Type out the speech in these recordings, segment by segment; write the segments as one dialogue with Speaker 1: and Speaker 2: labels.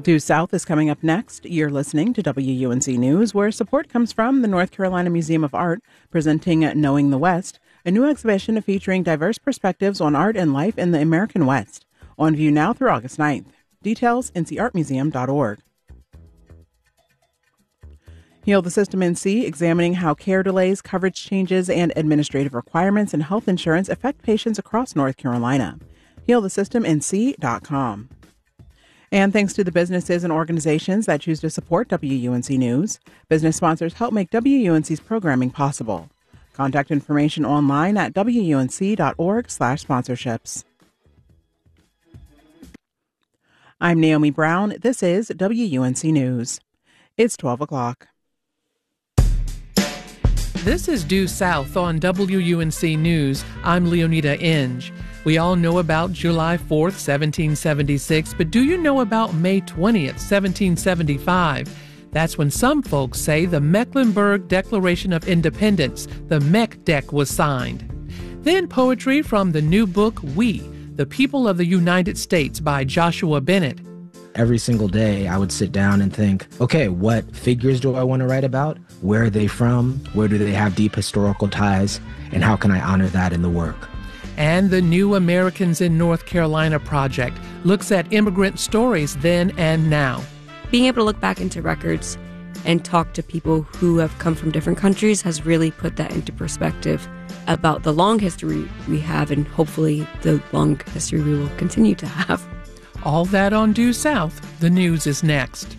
Speaker 1: Due South is coming up next. You're listening to WUNC News, where support comes from the North Carolina Museum of Art, presenting Knowing the West, a new exhibition featuring diverse perspectives on art and life in the American West. On view now through August 9th. Details, ncartmuseum.org. Heal the System NC, examining how care delays, coverage changes, and administrative requirements in health insurance affect patients across North Carolina. HealTheSystemNC.com. And thanks to the businesses and organizations that choose to support WUNC News, business sponsors help make WUNC's programming possible. Contact information online at WUNC.org/sponsorships. I'm Naomi Brown. This is WUNC News. It's 12 o'clock.
Speaker 2: This is Due South on WUNC News. I'm Leonida Inge. We all know about July 4th, 1776, but do you know about May 20th, 1775? That's when some folks say the Mecklenburg Declaration of Independence, the MEC-Dec, was signed. Then poetry from the new book, We, the People of the United States by Joshua Bennett.
Speaker 3: Every single day, I would sit down and think, okay, what figures do I want to write about? Where are they from? Where do they have deep historical ties? And how can I honor that in the work?
Speaker 2: And the New Americans in North Carolina project looks at immigrant stories then and now.
Speaker 4: Being able to look back into records and talk to people who have come from different countries has really put that into perspective about the long history we have and hopefully the long history we will continue to have.
Speaker 2: All that on Due South. The news is next.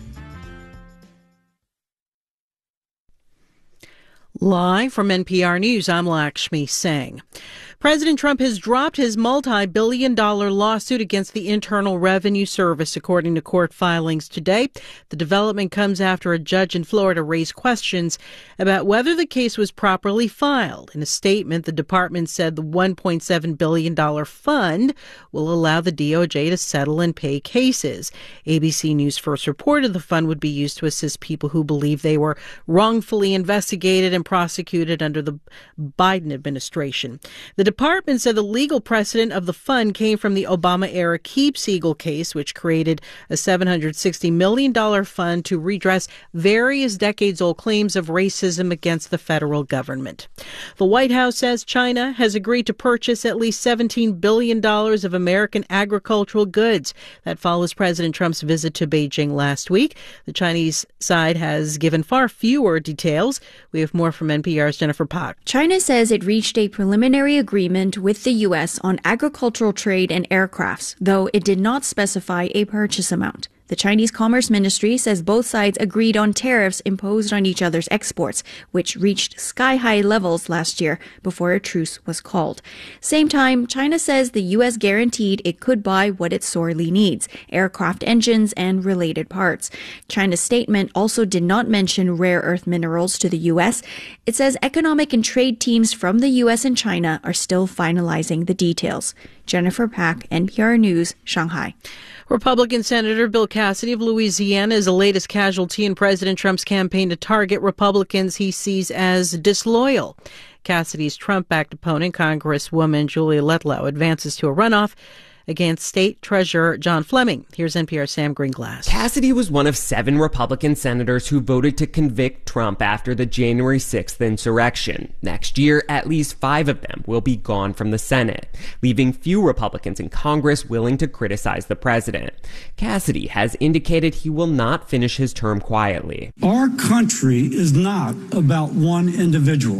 Speaker 5: Live from NPR News, I'm Lakshmi Singh. President Trump has dropped his multi-billion-dollar lawsuit against the Internal Revenue Service, according to court filings today. The development comes after a judge in Florida raised questions about whether the case was properly filed. In a statement, the department said the $1.7 billion fund will allow the DOJ to settle and pay cases. ABC News first reported the fund would be used to assist people who believe they were wrongfully investigated and prosecuted under the Biden administration. The department said the legal precedent of the fund came from the Obama-era Keep Siegel case, which created a $760 million fund to redress various decades-old claims of racism against the federal government. The White House says China has agreed to purchase at least $17 billion of American agricultural goods. That follows President Trump's visit to Beijing last week. The Chinese side has given far fewer details. We have more from NPR's Jennifer Pak.
Speaker 6: China says it reached a preliminary agreement with the U.S. on agricultural trade and aircrafts, though it did not specify a purchase amount. The Chinese Commerce Ministry says both sides agreed on tariffs imposed on each other's exports, which reached sky-high levels last year before a truce was called. Same time, China says the U.S. guaranteed it could buy what it sorely needs, aircraft engines and related parts. China's statement also did not mention rare earth minerals to the U.S. It says economic and trade teams from the U.S. and China are still finalizing the details. Jennifer Pak, NPR News, Shanghai.
Speaker 5: Republican Senator Bill Cassidy of Louisiana is the latest casualty in President Trump's campaign to target Republicans he sees as disloyal. Cassidy's Trump-backed opponent, Congresswoman Julia Letlow, advances to a runoff against State Treasurer John Fleming. Here's NPR's Sam Greenglass.
Speaker 7: Cassidy was one of 7 Republican senators who voted to convict Trump after the January 6th insurrection. Next year, at least 5 of them will be gone from the Senate, leaving few Republicans in Congress willing to criticize the president. Cassidy has indicated he will not finish his term quietly.
Speaker 8: Our country is not about one individual.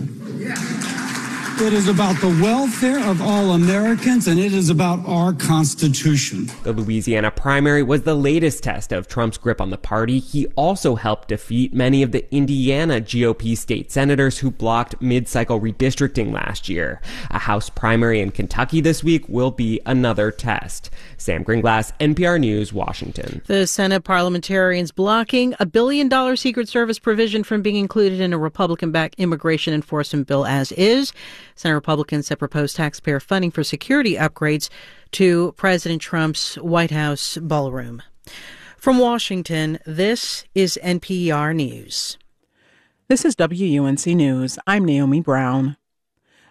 Speaker 8: It is about the welfare of all Americans, and it is about our Constitution.
Speaker 7: The Louisiana primary was the latest test of Trump's grip on the party. He also helped defeat many of the Indiana GOP state senators who blocked mid-cycle redistricting last year. A House primary in Kentucky this week will be another test. Sam Greenglass, NPR News, Washington.
Speaker 5: The Senate parliamentarians blocking a $1 billion Secret Service provision from being included in a Republican-backed immigration enforcement bill as is. Senate Republicans have proposed taxpayer funding for security upgrades to President Trump's White House ballroom. From Washington, this is NPR News.
Speaker 1: This is WUNC News. I'm Naomi Brown.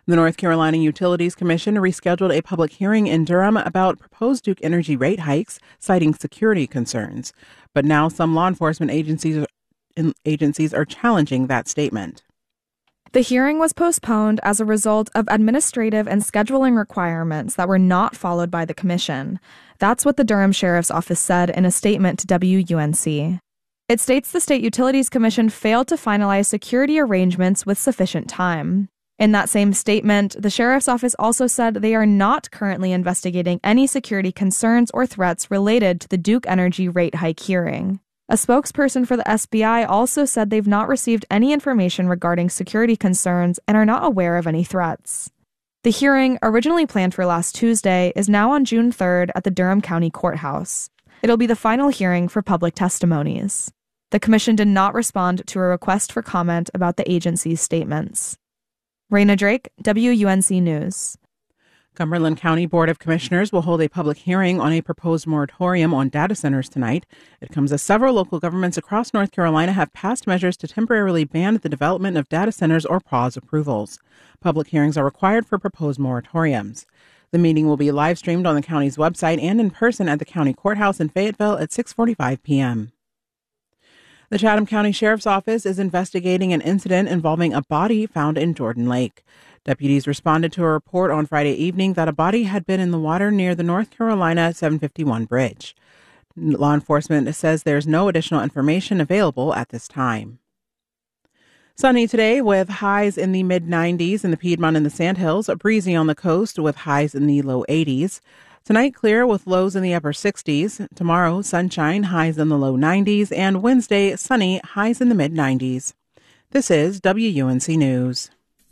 Speaker 1: The North Carolina Utilities Commission rescheduled a public hearing in Durham about proposed Duke Energy rate hikes, citing security concerns. But now some law enforcement agencies are challenging that statement.
Speaker 9: The hearing was postponed as a result of administrative and scheduling requirements that were not followed by the commission. That's what the Durham Sheriff's Office said in a statement to WUNC. It states the State Utilities Commission failed to finalize security arrangements with sufficient time. In that same statement, the Sheriff's Office also said they are not currently investigating any security concerns or threats related to the Duke Energy rate hike hearing. A spokesperson for the SBI also said they've not received any information regarding security concerns and are not aware of any threats. The hearing, originally planned for last Tuesday, is now on June 3rd at the Durham County Courthouse. It'll be the final hearing for public testimonies. The commission did not respond to a request for comment about the agency's statements. Raina Drake, WUNC News.
Speaker 1: Cumberland County Board of Commissioners will hold a public hearing on a proposed moratorium on data centers tonight. It comes as several local governments across North Carolina have passed measures to temporarily ban the development of data centers or pause approvals. Public hearings are required for proposed moratoriums. The meeting will be live streamed on the county's website and in person at the county courthouse in Fayetteville at 6:45 p.m. The Chatham County Sheriff's Office is investigating an incident involving a body found in Jordan Lake. Deputies responded to a report on Friday evening that a body had been in the water near the North Carolina 751 bridge. Law enforcement says there's no additional information available at this time. Sunny today with highs in the mid-90s in the Piedmont and the Sandhills, breezy on the coast with highs in the low 80s. Tonight, clear with lows in the upper 60s. Tomorrow, sunshine, highs in the low 90s. And Wednesday, sunny, highs in the mid-90s. This is WUNC News.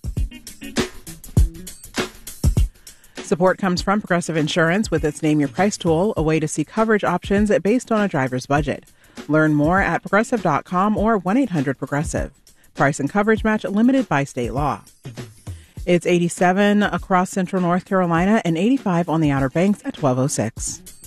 Speaker 1: Support comes from Progressive Insurance with its Name Your Price tool, a way to see coverage options based on a driver's budget. Learn more at Progressive.com or 1-800-PROGRESSIVE. Price and coverage match limited by state law. It's 87 across central North Carolina and 85 on the Outer Banks at 12:06.